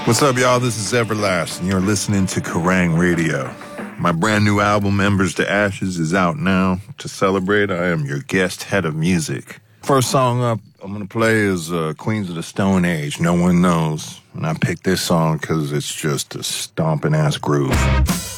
What's up, y'all? This is Everlast, you're listening to Kerrang! Radio. My brand new album, Embers to Ashes, is out now. To celebrate, I am your guest head of music. First song up I'm going to play is Queens of the Stone Age, No One Knows. And I picked this song because it's just a stomping-ass groove.